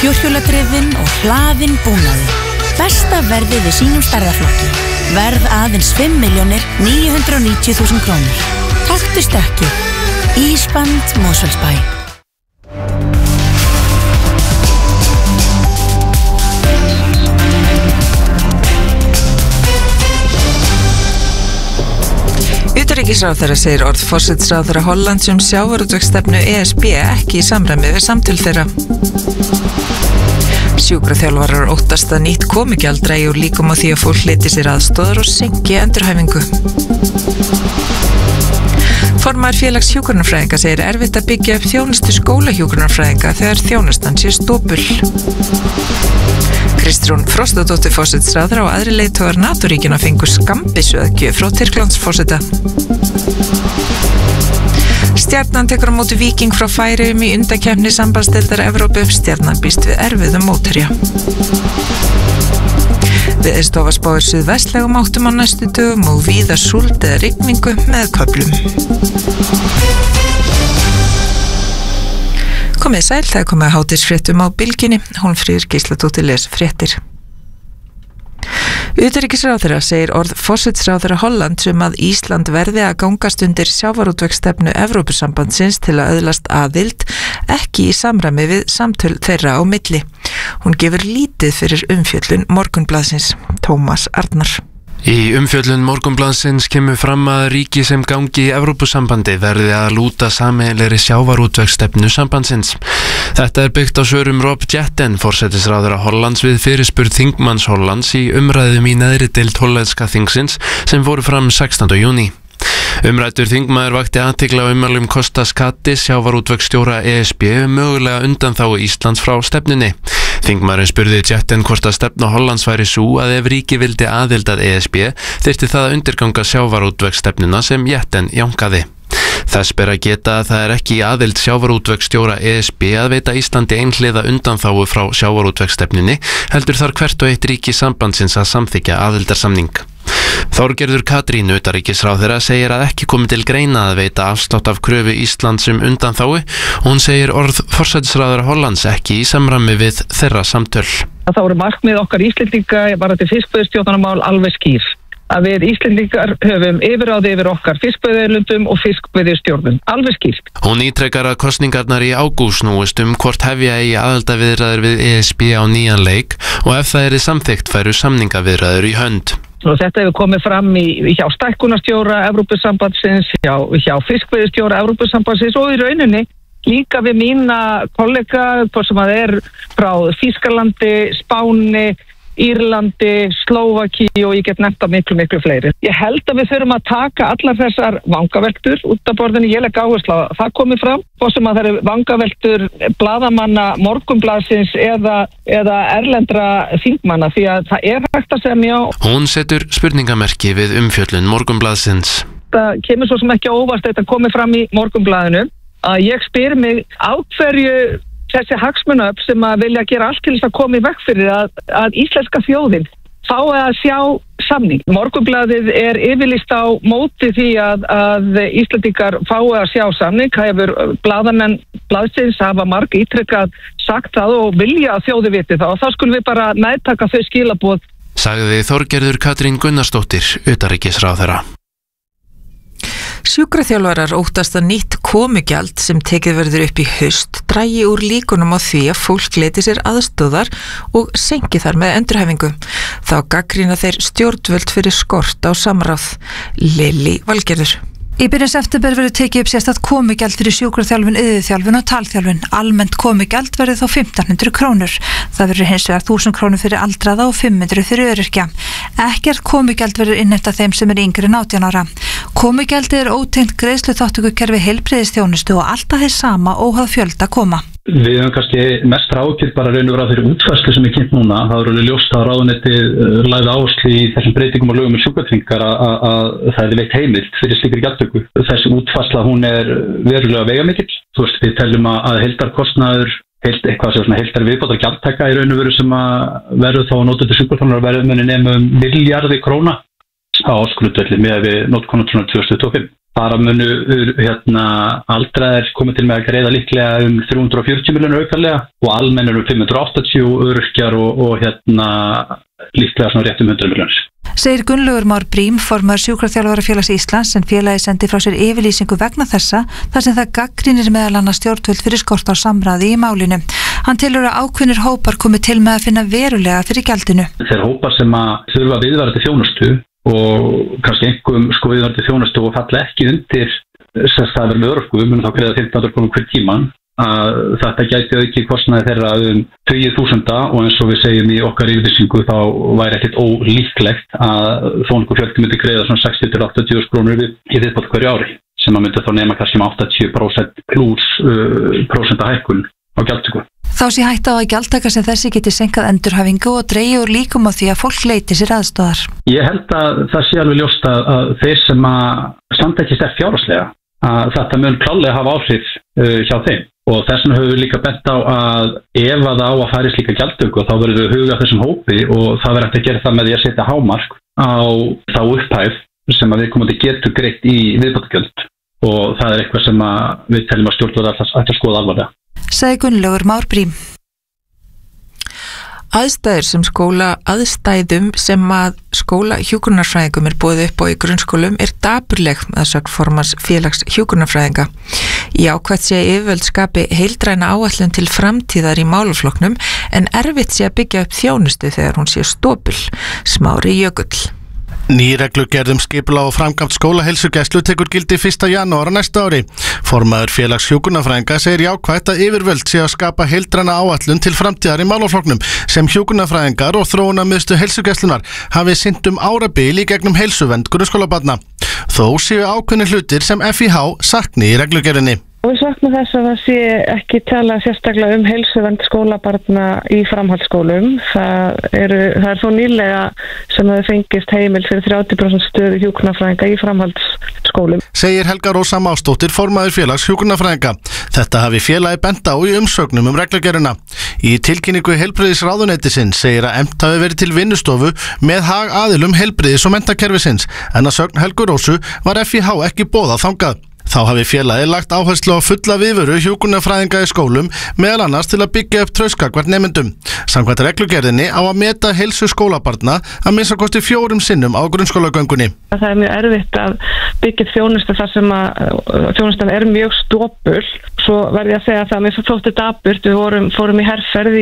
fjórhjóladrifinn og hlaðinn búnaður. Besta verðið við sínum stærðarflokki. Verð aðeins 5.990.000 krónur. Taktu stökkið. Ísband Mosfellsbæ. Utanríkisráðherra segir orð forsætisráðherra Hollands sjávarútvegsstefnu ESB ekki í samræmi við samtöl þeirra. Sjúkraþjálfarar óttast að nýtt komugjald dragi úr líkum á því að fólk leiti sér aðstoðar og seinki endurhæfingu. Formaður félags hjúkrunarfræðinga segir erfitt að byggja upp þjónustu skólahjúkrunarfræðinga þegar þjónustan sé stópul. Kristrún Frostadóttir forsætisráðherra og aðrir leiðtogar NATO-ríkjanna fengu skammbyssuaðgjöf frá Tyrklandsforseta. Stjarnan tekur á móti Víking frá Færeyjum í undankeppni sambandsdeildar Evrópu. Stjarnan býst við erfiðum mótherja. Veðurstofa spáir suðvestlægum áttum á næstu dögum og víða súld eða rigningu með köflum. Komið sæl, það er komið að hádegisfréttum á Bylgjunni. Hólmfríður Gísladóttir les fréttir. Utanríkisráðherra segir orð forsætisráðherra Hollands að Ísland verði að gangast undir sjávarútvegsstefnu Evrópusambandsins til að öðlast aðild ekki í samræmi við samtöl þeirra á milli. Hún gefur lítið fyrir umfjöllun Morgunblaðsins. Tómas Arnar. Í umfjöllun Morgunblaðsins kemur fram að ríki sem gangi í Evrópusambandi verði að lúta sameiginlegri sjávarútvegsstefnu sambandsins. Þetta er byggt á svörum Rob Jetten, forsætisráðherra Hollands við fyrirspurn þingmanns Hollands í umræðum í neðri deild hollenska þingsins sem fóru fram 16. júní. Umræddur þingmaður vakti athygli á ummælum Kostas Kattis, sjávarútvegsstjóra ESB, mögulega undanþágu Íslands frá stefnunni. Þingmaðurinn spurði Jetten hvort að stefna Hollands væri sú að ef ríki vildi aðild að ESB þyrfti það að undirganga sjávarútvegsstefnuna sem Jetten jánkaði. Þess ber að geta að það er ekki í aðild sjávarútvegsstjóra ESB að veita Íslandi einhliða undanþágu frá sjávarútvegsstefnunni, heldur þar hvert og eitt ríki sambandsins að samþykkja aðildarsamning. Þorgerður Katrín, utanríkisráðherra, segir að ekki komi til greina að veita afslátt af kröfu Íslands undanþágu og hún segir orð forsætisráðherra Hollands ekki í samræmi við þeirra samtöl. Það voru markmið okkar Íslendinga varðandi fiskveiðistjórnarmál alveg skýr. Að við Íslendingar höfum yfirráð yfir okkar fiskveiðiauðlindum og fiskveiðistjórnum. Alveg skýrt. Hún ítrekar að kosningarnar í ágúst snúist hvort hefja eigi aðildarviðræður við ESB á nýjan leik og ef það eri samþykkt færu samningaviðræður í hönd. Og þetta hefur komið fram hjá stækkunarstjóra Evrópusambandsins, hjá fiskveiðistjóra Evrópusambandsins og í rauninni líka við mína kollega, hvort sem það frá Þýskalandi, Spáni, Írlandi, Slóvakíu og ég get nefnt að miklu fleiri. Ég held að við þurfum að taka allar þessar vangaveltur út af borðinu. Ég legg áherslu á það komið fram, hvort sem að það vangaveltur blaðamanna Morgunblaðsins eða erlendra þingmanna, því að það hægt að semja. Hún setur spurningamerki við umfjöllun Morgunblaðsins. Það kemur svo sem ekki óvart þetta komið fram í Morgunblaðinu að ég spyr mig á hverju þessi hagsmunaöfl sem að vilja gera allt til þess að koma í veg fyrir að íslenska þjóðin fái að sjá samning. Morgunblaðið yfirlýst á móti því að Íslendingar fái að sjá samning. Hefur blaðamenn blaðsins hafa marg ítrekkað sagt það og vilja að þjóði viti það og þá skulum við bara meðtaka þau skilaboð. Sagði Þorgerður Katrín Gunnarsdóttir, utanríkisráðherra. Sjúkraþjálfarar óttast að nýtt komugjald sem tekið verður upp í haust dragi úr líkunum á því að fólk leiti sér aðstöðar og senki þar með endurhæfingu. Þá gagnrýna þeir stjórnvöld fyrir skort á samráð. Lilli Valgerður. Í byrjun september verður tekið upp sérstakt komugjald fyrir sjúkraþjálfun, iðjuþjálfun og talþjálfun. Almennt komugjald verður þá 1.500 krónur. Það verður hins vegar 1.000 krónur fyrir aldraða og 500 fyrir öryrkja. Ekkert komugjald verður innheimt af þeim sem yngri en 18 ára. Komugjaldið ótengt greiðsluþátttökukerfi heilbrigðisþjónustu og alltaf þess sama óháð fjölda koma. Við höfum kannski mest ákýrt bara raun og vera þeirri útfærslu sem kynnt núna. Það er alveg ljóst að ráðuneytið lagði áherslu í þessum breytingum og lögum sjúkratryggingar að það veitt heimild fyrir slíkri gjaldtöku. Þessi útfærsla hún verulega veigamikill. Við teljum að heildarkostnaður, heildar viðbótar gjaldtaka í raun og veru sem að verður þá notuð til sjúkraþjálfunar verður nema milljarði króna á ársgrundvelli með við notkun 2025. Þar munu aldraðir komið til með að greiða líklega 340 milljónir aukarlega og almennir 580 öryrkjar og líklega svona rétt 100 milljónir. Segir Gunnlaugur Már Brím, formaður Sjúkraþjálfarafélags Íslands, en félagið sendi frá sér yfirlýsingu vegna þessa, þar sem það gagnrýnir meðal annars stjórnvöld fyrir skort á samráði í málinu. Hann telur að ákveðnir hópar komi til með að finna verulega fyrir gjaldinu. Þeir hópar sem að þurfa viðvarandi þjónustu og kannski einhverjum viðvarandi þjónustu og falla ekki undir sérstæður með örorku, mun þá greiða 1500 krónur hver tíman, að þetta gæti auki kostnaði þeirra 20.000 og eins og við segjum í okkar yfirlýsingu þá væri ekkert ólíklegt að þó einhver fjöldi myndi greiða svona 60-80 krónur í viðbót hverju ári sem að myndi þá nema kannski 80% pluss prósenta hækkun á gjaldtöku. Þá sé hætta á að gjaldtaka sem þessi geti senkað endurhæfingu og dregið úr líkum á því að fólk leiti sér aðstoðar. Ég held að það sé alveg ljóst að þeir sem að standa ekki sterkt fjárhagslega að þetta mun klárlega hafa áhrif hjá þeim. Og þess vegna höfum við líka bent á að ef að það á að fara í slíka gjaldtöku þá verður við huga þessum hópi og það verður hægt að gera það með því að setja hámark á þá upphæð sem að viðkomandi getur greitt í viðbótargjöld og það eitthvað sem að við teljum að stjórnvöld ætti að skoða alvarlega. Sagði Gunnlaugur Már Brím. Aðstæðum sem að skóla hjúkrunarfræðingum boðið upp á í grunnskólum dapurleg að sögn formanns félags hjúkrunarfræðinga. Jákvætt sé yfirvöld skapi heildræna áætlun til framtíðar í málaflokknum en erfitt sé að byggja upp þjónustu þegar hún sé stopul. Smári Jökull. Ný reglugerð skipulag og framkvæmd skólaheilsugæslu tekur gildi 1. janúar á næsta ári. Formaður félags hjúkrunarfræðinga segir jákvætt að yfirvöld sé að skapa heildræna áætlun til framtíðar í málaflokknum sem hjúkrunarfræðingar og þróunarmiðstöð heilsugæslunar hafi sinnt árabil í gegnum heilsuvernd grunnskólabarna. Þó séu ákveðnir hlutir sem FIH sakni í reglugerðinni. Við saknum þess að það sé ekki tala sérstaklega heilsuvernd skólabarna í framhaldsskólum. Það er þó nýlega sem það fengist heimil fyrir 30% stöðu hjúkrunarfræðinga í framhaldsskólum. Segir Helga Rósa Másdóttir, formaður félags hjúkrunarfræðinga. Þetta hafi félagi bent á í umsögnum reglugerðina. Í tilkynningu heilbrigðisráðuneytisins segir að efnt hafi verið til vinnustofu með hagaðilum heilbrigðis- og menntakerfisins en að sögn Helgu Rósu var FIH ekki boðað þangað. Þá hafi félagið lagt áherslu á fulla viðveru hjúkrunarfræðinga í skólum meðal annars til að byggja upp traust gagnvart nemendum. Samkvæmt reglugerðinni á að meta heilsu skólabarna að minnsta kosti 4 sinnum á grunnskólagöngunni. Það er mjög erfitt að byggja þjónustu þar sem að þjónustan er mjög stopul. Svo verði að segja að það mér þótti dapurt. Við fórum í herferð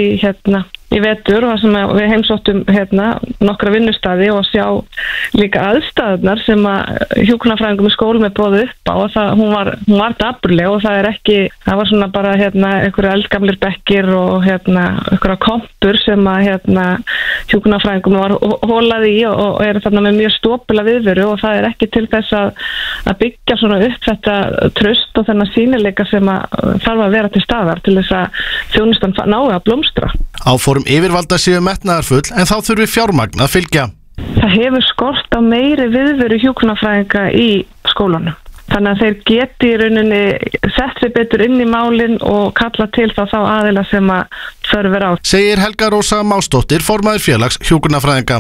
í vetur og það sem við heimsóttum nokkra vinnustaði og sjá líka aðstæðunar sem að hjúkrunarfræðingum í skólum boðið upp á og hún var dapurleg og það var svona bara einhverja eldgamlir bekkir og einhverja kompur sem að hjúkrunarfræðingum var hólað í og þarna með mjög stopula viðveru og það ekki til þess að byggja svona upp þetta traust og þennan sýnileika sem að þarf að vera til staðar til þess að þjónustan nái að blómstra. Áform yfirvalda séu metnaðarfull en þá þurfi fjármagn að fylgja. Það hefur skort á meiri viðveru hjúkrunarfræðinga í skólanum. Þannig að þeir geti í rauninni sett sig betur inn í málin og kalla til þá aðila sem að þörfur á. Segir Helga Rósa Másdóttir, formaður félags hjúkrunarfræðinga.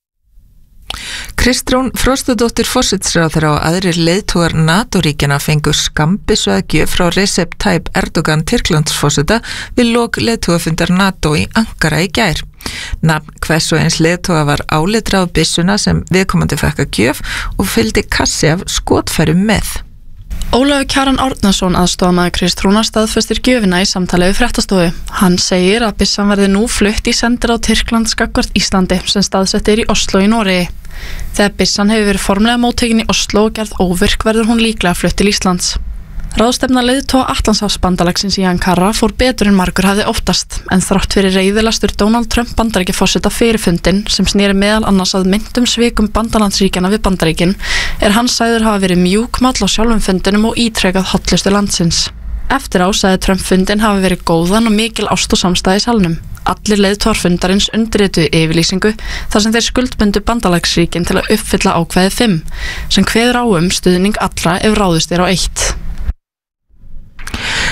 Kristrún Frostadóttir forsætisráðherra og aðrir leiðtogar NATO-ríkjanna fengu skambissuðgjöf frá Recep Tayyip Erdogan Tyrklandsforseta við lok leiðtogafundar NATO í Ankara í gær. Nafn hvers og eins leiðtoga var álitrað byssuna sem viðkomandi fekk að gjöf og fylgdi kassi af skotfærum með. Ólafur Kjaran Árnason, aðstofamaður Kristrúnar, staðfestir gjöfina í samtali við fréttastofu. Hann segir að byssan verði nú flutt í sendiráð Tyrklands gagnvart Íslandi sem staðsett í Oslo í Noregi. Þegar byssan hefur verið formlega móttekin í Oslo og gerð óvirk verður hún líklega flutt til Íslands. Ráðstefna leiðtoga Atlantshafsbandalagsins í Ankara fór betur en margur hafði óttast, en þrátt fyrir reiðilastur Donald Trump Bandaríkjaforseta fyrir fundinn sem sneri meðal annars að myndum svikum bandalandsríkjana við Bandaríkin hann sagður hafa verið mjúkmáll á sjálfum fundinum og ítrekað hollustu landsins. Eftir á sagði Trump fundinn hafi verið góðan og mikil ást og samstæði í salnum. Allir leiðtogar fundarins undirrituðu yfirlýsingu þar sem þeir skuldbundu bandalagsríkin til að uppfylla ákvæði 5 sem kveður á stuðning allra ef ráðist á 1.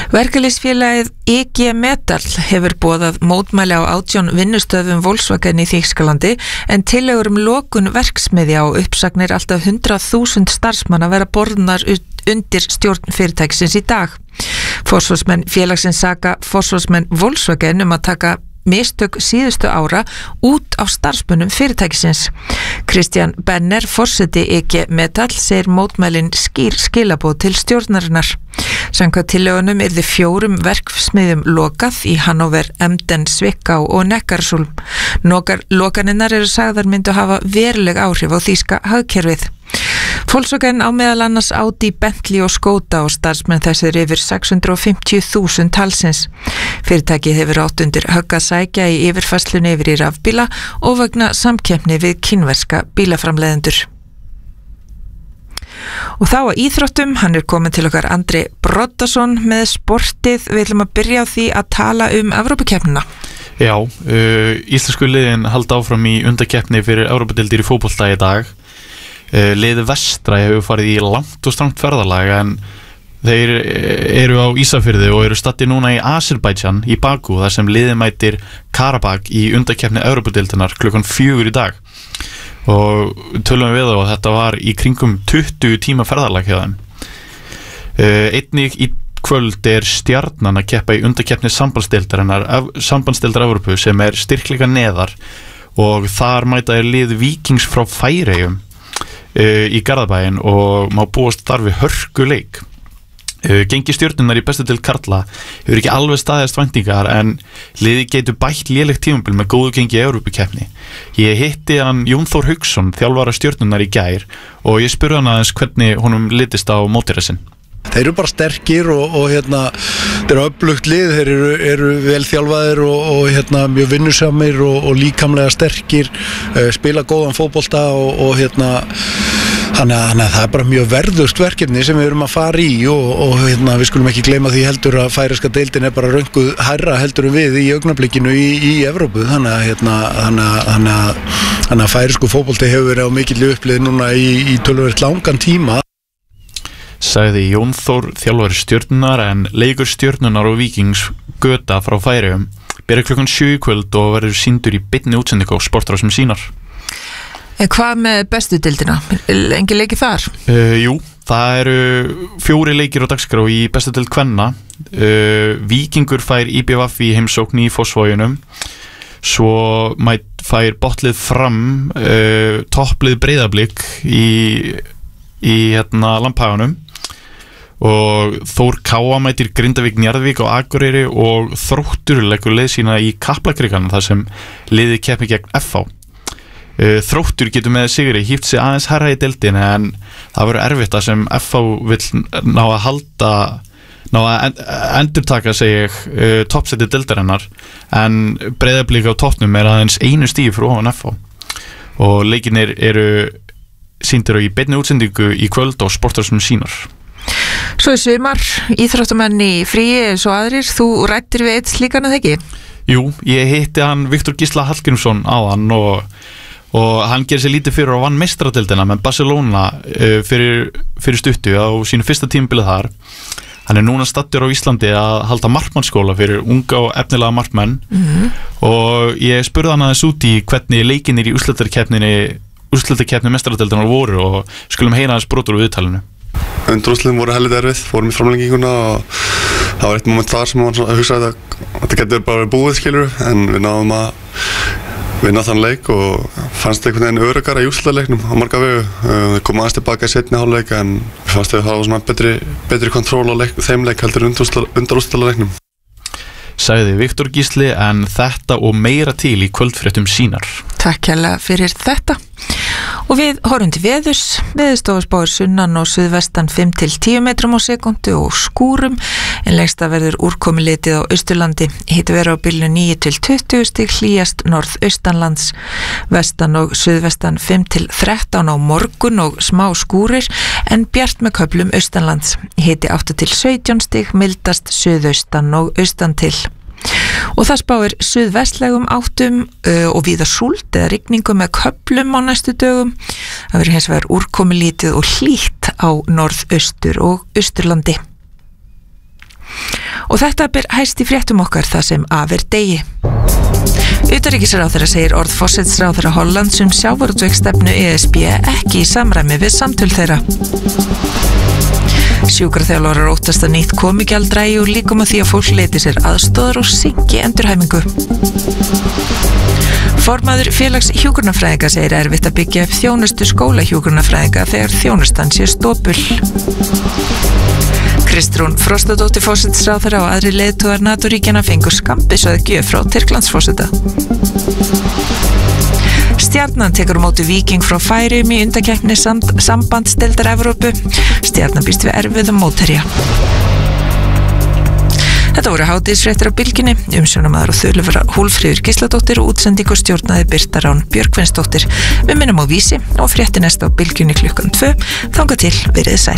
Verkalýðsfélagið IG Metall hefur boðað mótmæli á 18 vinnustöðum Volkswagen í Þýskalandi en tillögur lokun verksmiðja og uppsagnir alltaf 100.000 starfsmanna vera borðnar undir stjórn fyrirtækisins í dag. Forsvarsmenn félagsins saka forsvarsmenn Volkswagen að taka mistök síðustu ára út á starfsmönnum fyrirtækisins. Kristján Benner, forseti IG Metall, segir mótmælin skýr skilaboð til stjórnarinnar. Samkvæmt tillögunum yrði 4 verksmiðjum lokað í Hannover, Emden, Zwickau og Neckarsulm. Lokaninnar eru sagðar myndu hafa veruleg áhrif á þýska hagkerfið. Volkswagen á meðal annars Audi, Bentley og Skoda og starfsmenn þessir yfir 650.000 talsins. Fyrirtækið hefur átt undir högg að sækja í yfirfærslunni yfir í rafbíla og vegna samkeppni við kínverska bílaframleiðendur. Og þá að íþróttum, hann komin til okkar Andri Broddason með sportið. Við ætlum að byrja á því að tala Evrópukeppnina. Já, íslensku liðin halda áfram í undankeppni fyrir Evrópudeildir í fótbolta í dag. Liðið vestra hefur farið í langt og strangt ferðalag en þeir eru á Ísafirði og eru staddir núna í Azerbaijan í Bakú þar sem liðið mætir Karabakh í undankeppni Evrópudeildarinnar klukkan 4 í dag og tölum við og þetta var í kringum 20 tíma ferðalag hjá þeim. Einnig í kvöld Stjarnan að keppa í undankeppni sambandsdeildar Evrópu sem styrkleika neðar og þar mæta lið Víkings frá Færeyjum í Garðabæinn og má búast þar við hörkuleik. Gengi Stjörnunnar í bestu deild karla hefur ekki alveg staðist væntingar en liðið getur bætt lélegt tímabil með góðu gengi í Evrópukeppni. Ég hitti hann Jón Þór Hauksson, þjálfara Stjörnunnar í gær og ég spurði hann aðeins hvernig honum litist á mótherja sinn. Þeir eru bara sterkir og þeir eru öflugt lið, þeir eru vel þjálfaðir og mjög vinnusamir og líkamlega sterkir, spila góðan fótbolta og þannig að það bara mjög verðugt verkefni sem við erum að fara í og við skulum ekki gleyma því heldur að færeyska deildin bara rönguð hærra heldur við í augnablikinu í Evrópu þannig að færeysku fótbolti hefur verið á mikilli upplið núna í töluvert langan tíma. Sagði Jón Þór, þjálfari Stjörnunar en leikur Stjörnunar og Víkings Göta frá Færeyjum byrjar klukkan 7 í kvöld og verður sýndur í beinni útsendingu á Sportrásum Sýnar. En hvað með bestu deildina? Engi leiki þar? Jú, það eru 4 leikir á dagskrá í bestu deild kvenna. Víkingur fær IBVF í heimsókn í Fossvoginum. Svo fær Bottlið Fram topplið Breiðablik í Lamphaganum og Þór Káa mætir Grindavík, Njarðvík og Akureyri og Þróttur leggur leið sína í Kaplakrikann þar sem liðið keppni gegn FH. Þróttur getur með sigri híft sig aðeins hærra í deildin en það verður erfitt að sem FH vill ná að endurtaka toppsæti deildarinnar en Breiðablik á toppnum aðeins 1 stigi frá ofan FH og leikirnir eru sýndir í beinni útsendingu í kvöld á Sportrásum Sýnar. Svo sumar, íþróttamenn í fríi eins og aðrir, þú rættir við eitt slíkan að þekki? Jú, ég hitti hann Viktor Gísla Hallgrímsson áðan og hann gerir sér lítið fyrir og vann meistaradeildina með Barcelona fyrir stuttu á sínu fyrsta tímabilið þar. Hann núna staddur á Íslandi að halda markmannsskóla fyrir unga og efnilega markmenn og ég spurði hann aðeins út í hvernig leikinir í úrslitakeppni meistaradeildarinnar voru og skulum heyra aðeins brotur úr viðtalinu. Undanúrslitin voru helviti erfið, fórum í framlenginguna og það var eitt moment þar sem man hugsaði að þetta getur bara verið búið skilur en við náðum að vinna þann leik og fannst einhvern veginn öruggara í úrslitaleiknum á marga vegu. Við komum aðeins tilbaka í seinni hálfleik en við fannst við hafa svona betri kontról á þeim leik heldur undanúrslitaleiknum. Sagði Viktor Gísli en þetta og meira til í kvöldfréttum Sýnar. Takk hérlega fyrir þetta. Og við horfum til veðurs. Veðurstofa spáir sunnan og suðvestan 5-10 metrum á sekundu og skúrum en lengsta verður úrkomulitið á Austurlandi. Hiti verður á bylnu 9-20 stig, hlýjast norðaustanlands, vestan og suðvestan 5-13 á morgun og smá skúrir en bjart með köflum austanlands. Hiti 8-17 stig, mildast suðaustan og austan til. Og það spáir suðvestlægum áttum og víða súld eða rigningu með köflum á næstu dögum. Það verður hins vegar úrkomulítið og hlýtt á norðaustur og austurlandi. Og þetta ber hæst í fréttum okkar það sem af degi. Utanríkisráðherra segir orð forsætisráðherra Hollands sjávarútvegsstefnu ESB ekki í samræmi við samtöl þeirra. Sjúkraþjálfarar óttast að nýtt komigjald dragi úr líkum að því að fólk leiti sér aðstoðar og syngi endurhæfingu. Formaður félags hjúkrunarfræðinga segir erfitt að byggja upp þjónustu skólahjúkrunarfræðinga þegar þjónustan sé stopul. Kristrún Frostadóttir forsætisráðherra og aðrir leiðtogar NATO-ríkjanna fengu skammbyssuð gjöf frá Tyrklandsforseta. Stjarnan tekur á móti Víking frá Færeyjum í undankeppni sambandsdeildar Evrópu. Stjarnan býst við erfiðum mótherja. Þetta voru hádegisfréttir á Bylgjunni, umsjónamaður og þulur Húlfríður Gísladóttir og útsendingu stjórnaði Birta Rán Björgvinsdóttir. Við minnum á Vísi og fréttir næst á Bylgjunni 2:00. Þangað til, verið sæl.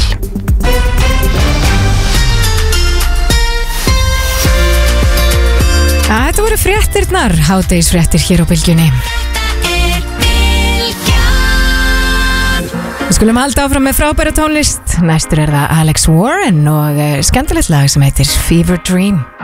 Þetta voru fréttirnar, hádegisfréttir hér á Bylgjunni. Við skulum halda áfram með frábæra tónlist. Næstur það Alex Warren og skemmtilegt lag sem heitir Fever Dream.